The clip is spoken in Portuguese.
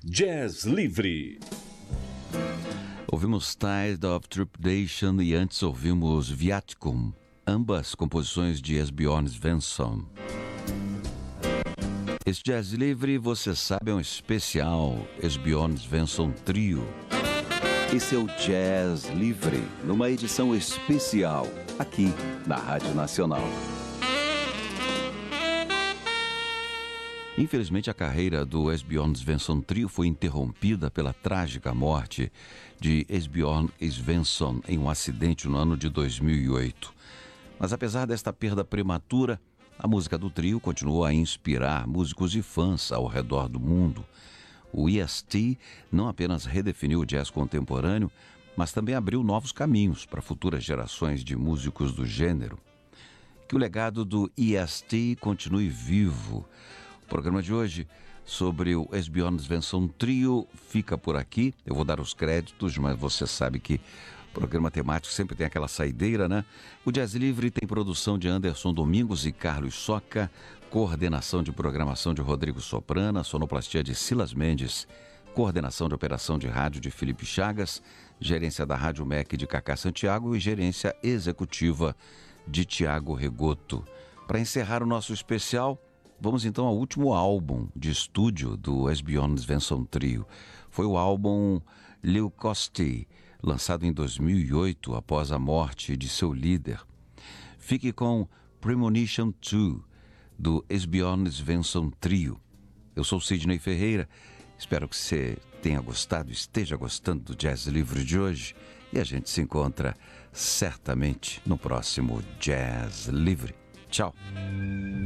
Jazz Livre. Ouvimos Tide of Trepidation e antes ouvimos Viaticum, ambas composições de Esbjørn Svensson. Esse Jazz Livre, você sabe, é um especial Esbjørn Svensson Trio. Esse é o Jazz Livre, numa edição especial, aqui na Rádio Nacional. Infelizmente, a carreira do Esbjørn Svensson Trio foi interrompida pela trágica morte de Esbjørn Svensson em um acidente no ano de 2008. Mas apesar desta perda prematura, a música do trio continuou a inspirar músicos e fãs ao redor do mundo. O EST não apenas redefiniu o jazz contemporâneo, mas também abriu novos caminhos para futuras gerações de músicos do gênero. Que o legado do EST continue vivo. O programa de hoje sobre o Esbjørn Svensson Trio fica por aqui. Eu vou dar os créditos, mas você sabe que programa temático sempre tem aquela saideira, né? O Jazz Livre tem produção de Anderson Domingos e Carlos Soca, coordenação de programação de Rodrigo Soprana, sonoplastia de Silas Mendes, coordenação de operação de rádio de Felipe Chagas, gerência da Rádio MEC de Cacá Santiago e gerência executiva de Tiago Regoto. Para encerrar o nosso especial, vamos então ao último álbum de estúdio do Esbjørn Svensson Trio. Foi o álbum Leukosti, lançado em 2008 após a morte de seu líder. Fique com Premonition 2, do Esbjørn Svensson Trio. Eu sou Sidney Ferreira, espero que você tenha gostado, esteja gostando do Jazz Livre de hoje e a gente se encontra certamente no próximo Jazz Livre. Tchau!